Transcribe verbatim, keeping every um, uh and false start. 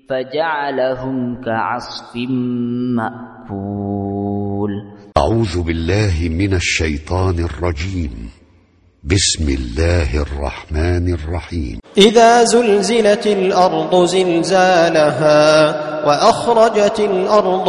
فجعلهم كعصف مأكول. أعوذ بالله من الشيطان الرجيم. بسم الله الرحمن الرحيم. إذا زلزلت الأرض زلزالها وأخرجت الأرض